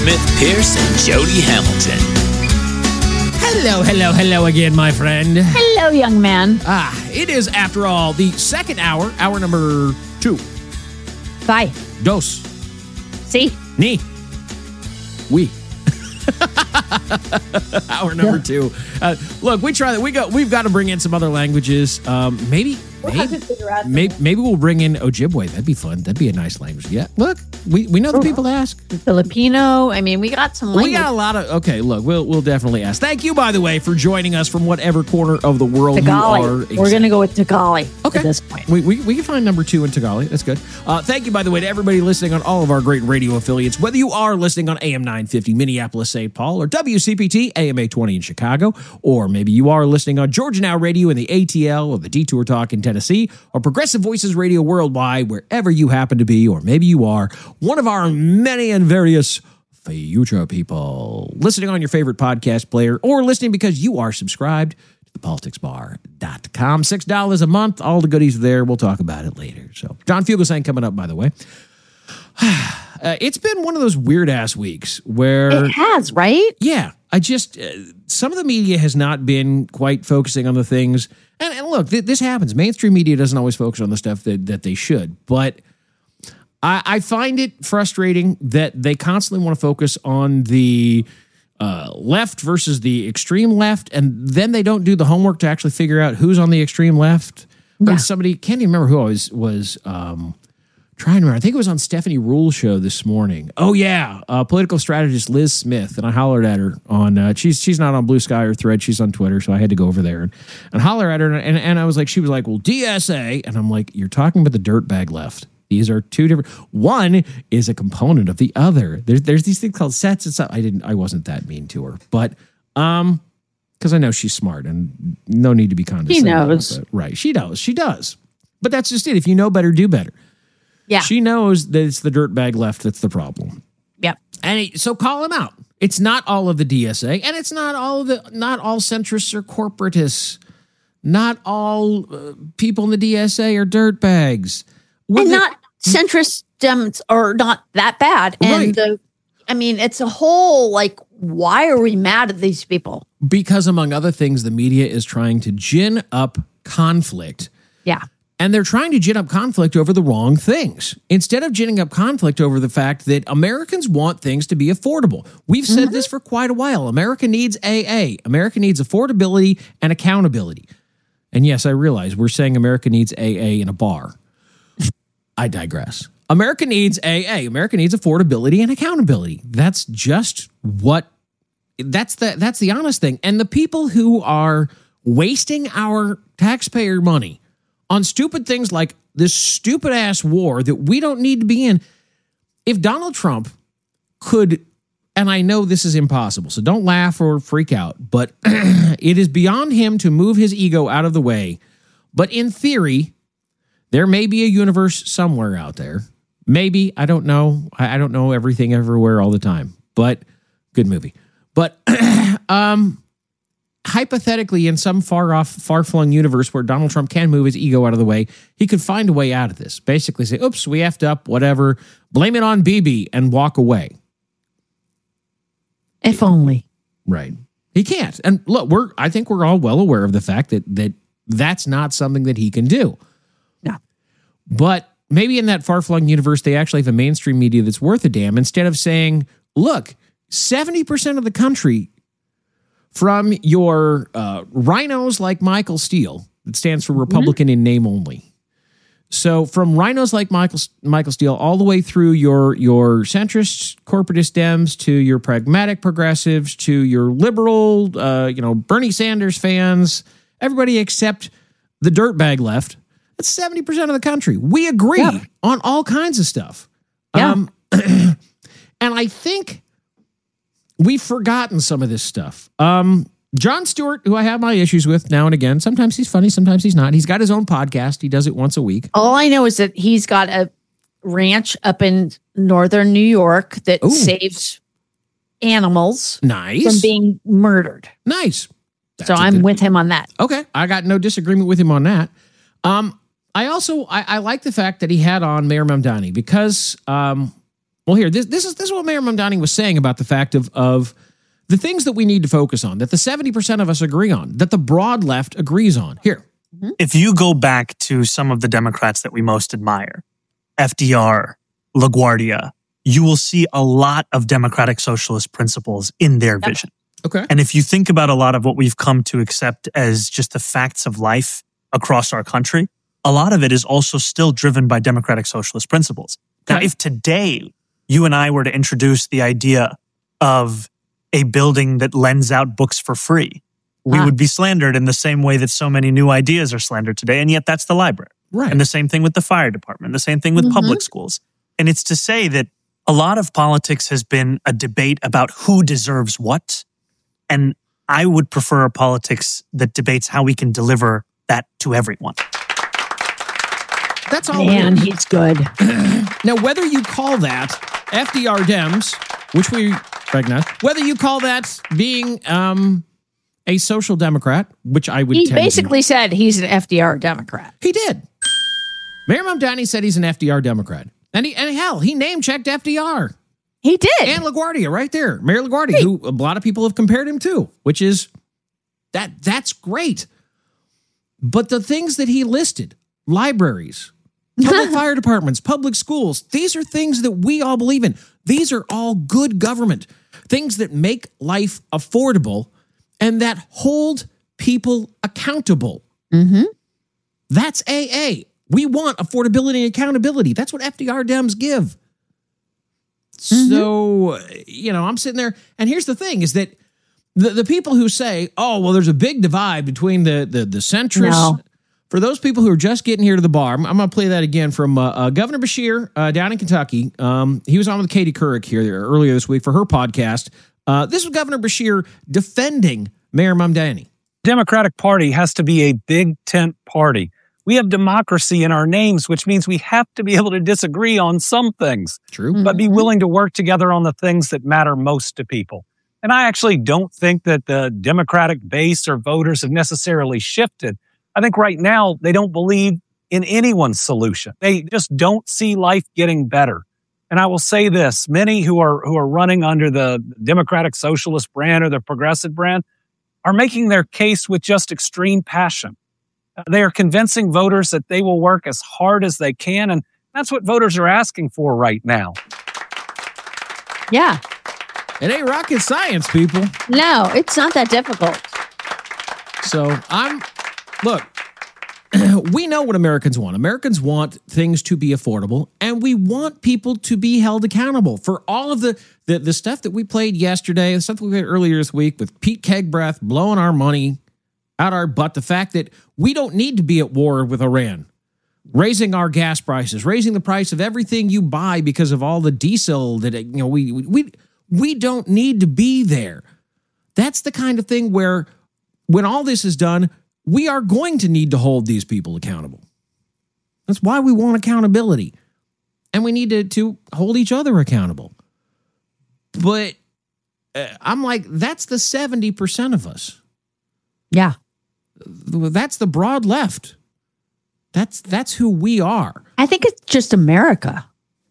Smith Pierce and Jody Hamilton. Hello again, my friend. Hello, young man. It is, after all, the second hour number 2. Bye. Dos. See? Ni. We. Hour number 2. Look, we try that. We've got to bring in some other languages. Maybe we'll bring in Ojibwe. That'd be fun. That'd be a nice language. Yeah. Look, we know the people to ask. Filipino. I mean, we got some language. We got a lot of. Okay, look, we'll definitely ask. Thank you, by the way, for joining us from whatever corner of the world Tagali. you are. We're going to go with Tagali at this point. We can find number 2 in Tagali. That's good. Thank you, by the way, to everybody listening on all of our great radio affiliates, whether you are listening on AM 950 Minneapolis, St. Paul, or WCPT AM 820 in Chicago, or maybe you are listening on Georgia Now Radio in the ATL or the Detour Talk in Tennessee, or Progressive Voices Radio worldwide, wherever you happen to be, or maybe you are one of our many and various future people listening on your favorite podcast player, or listening because you are subscribed to thepoliticsbar.com. $6 a month, all the goodies there. We'll talk about it later. So, John Fugelsang coming up, by the way. It's been one of those weird-ass weeks where... It has, right? Yeah. I just... some of the media has not been quite focusing on the things... And look, this happens. Mainstream media doesn't always focus on the stuff that they should. But I find it frustrating that they constantly want to focus on the left versus the extreme left, and then they don't do the homework to actually figure out who's on the extreme left. Yeah. Somebody, can't even remember who I was trying to remember. I think it was on Stephanie Rule's show this morning. Oh, yeah. Political strategist Liz Smith. And I hollered at her on, she's not on Blue Sky or Thread. She's on Twitter. So I had to go over there and holler at her. And I was like, she was like, well, DSA. And I'm like, you're talking about the dirtbag left. These are two different. One is a component of the other. There's these things called sets and stuff. I wasn't that mean to her. But, because I know she's smart and no need to be condescending. She knows. Right. She knows. She does. But that's just it. If you know better, do better. Yeah. She knows that it's the dirtbag left that's the problem. Yep. And so call him out. It's not all of the DSA, and it's not all centrists or corporatists. Not all people in the DSA are dirtbags. Not centrist Dems are not that bad. And right. It's a whole, why are we mad at these people? Because among other things, the media is trying to gin up conflict. Yeah. And they're trying to gin up conflict over the wrong things. Instead of ginning up conflict over the fact that Americans want things to be affordable. We've said this for quite a while. America needs AA. America needs affordability and accountability. And yes, I realize we're saying America needs AA in a bar. I digress. America needs AA. America needs affordability and accountability. That's just that's the honest thing. And the people who are wasting our taxpayer money on stupid things like this stupid ass war that we don't need to be in. If Donald Trump could, and I know this is impossible, so don't laugh or freak out, but it is beyond him to move his ego out of the way. But in theory, there may be a universe somewhere out there. Maybe, I don't know. I don't know everything everywhere all the time, but good movie. But hypothetically, in some far-flung universe where Donald Trump can move his ego out of the way, he could find a way out of this. Basically say, oops, we effed up, whatever. Blame it on Bibi and walk away. If only. Right. He can't. And look, I think we're all well aware of the fact that that's not something that he can do. No. But maybe in that far-flung universe, they actually have a mainstream media that's worth a damn, instead of saying, look, 70% of the country, from your rhinos like Michael Steele, that stands for Republican in name only. So from rhinos like Michael Steele all the way through your centrist corporatist Dems to your pragmatic progressives to your liberal, Bernie Sanders fans, everybody except the dirtbag left. That's 70% of the country. We agree on all kinds of stuff. Yeah. And I think we've forgotten some of this stuff. Jon Stewart, who I have my issues with now and again. Sometimes he's funny, sometimes he's not. He's got his own podcast. He does it once a week. All I know is that he's got a ranch up in northern New York that saves animals from being murdered. Nice. So I'm with him on that. Okay. I got no disagreement with him on that. I like the fact that he had on Mayor Mamdani because, Well, here, this is what Mayor Mamdani was saying about the fact of the things that we need to focus on, that the 70% of us agree on, that the broad left agrees on. Here. If you go back to some of the Democrats that we most admire, FDR, LaGuardia, you will see a lot of democratic socialist principles in their vision. Okay. And if you think about a lot of what we've come to accept as just the facts of life across our country, a lot of it is also still driven by democratic socialist principles. Now, if today you and I were to introduce the idea of a building that lends out books for free, we would be slandered in the same way that so many new ideas are slandered today. And yet that's the library. Right. And the same thing with the fire department, the same thing with public schools. And it's to say that a lot of politics has been a debate about who deserves what. And I would prefer a politics that debates how we can deliver that to everyone. That's all. Man, he's good. Now, whether you call that FDR Dems, which we recognize, whether you call that being a social democrat, which I would He basically said he's an FDR Democrat. He did. Mayor Mamdani said he's an FDR Democrat. And hell, he name-checked FDR. He did. And LaGuardia right there. Mayor LaGuardia, who a lot of people have compared him to, which is, that's great. But the things that he listed, libraries, public fire departments, public schools, these are things that we all believe in. These are all good government, things that make life affordable and that hold people accountable. That's AA. We want affordability and accountability. That's what FDR Dems give. So, I'm sitting there, and here's the thing, is that the people who say, oh, well, there's a big divide between the centrists. No. For those people who are just getting here to the bar, I'm going to play that again from Governor Beshear down in Kentucky. He was on with Katie Couric here earlier this week for her podcast. This was Governor Beshear defending Mayor Mamdani. Democratic Party has to be a big tent party. We have democracy in our names, which means we have to be able to disagree on some things. True. But be willing to work together on the things that matter most to people. And I actually don't think that the Democratic base or voters have necessarily shifted. I think right now they don't believe in anyone's solution. They just don't see life getting better. And I will say this, many who are running under the Democratic Socialist brand or the Progressive brand are making their case with just extreme passion. They are convincing voters that they will work as hard as they can, and that's what voters are asking for right now. Yeah. It ain't rocket science, people. No, it's not that difficult. So look, we know what Americans want. Americans want things to be affordable, and we want people to be held accountable for all of the stuff that we played yesterday, the stuff that we played earlier this week with Pete Kegbreath blowing our money out our butt, the fact that we don't need to be at war with Iran, raising our gas prices, raising the price of everything you buy because of all the diesel that we don't need to be there. That's the kind of thing where when all this is done, we are going to need to hold these people accountable. That's why we want accountability. And we need to hold each other accountable. But I'm like, that's the 70% of us. Yeah. That's the broad left. That's who we are. I think it's just America.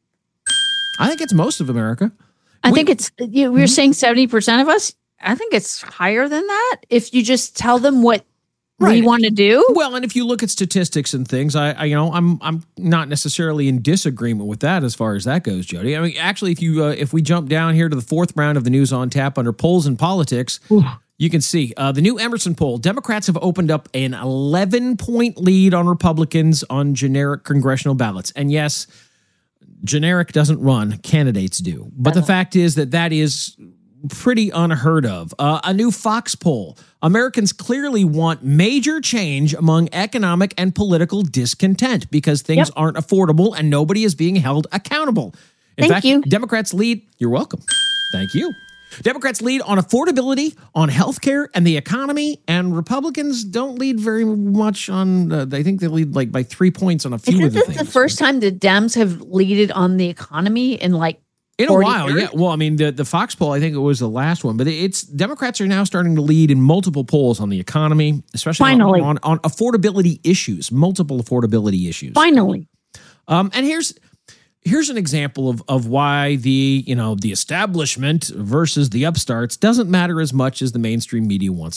I think it's most of America. I think it's, we're saying 70% of us. I think it's higher than that. If you just tell them what we want to do. Well, and if you look at statistics and things, I'm not necessarily in disagreement with that as far as that goes, Jody. I mean, actually, if we jump down here to the fourth round of the News on Tap under polls and politics, you can see the new Emerson poll. Democrats have opened up an 11-point lead on Republicans on generic congressional ballots. And yes, generic doesn't run, candidates do. But the fact is that is pretty unheard of. A new Fox poll. Americans clearly want major change among economic and political discontent because things aren't affordable and nobody is being held accountable. In fact, Democrats lead. You're welcome. Thank you. Democrats lead on affordability, on healthcare, and the economy, and Republicans don't lead very much on. I think they lead like by 3 points on a few of the things. Is this the first time the Dems have leaded on the economy in a while? Yeah. Well, I mean, the Fox poll, I think it was the last one, but it's Democrats are now starting to lead in multiple polls on the economy, especially on affordability issues, multiple affordability issues. Finally. And here's here's an example of why the establishment versus the upstarts doesn't matter as much as the mainstream media wants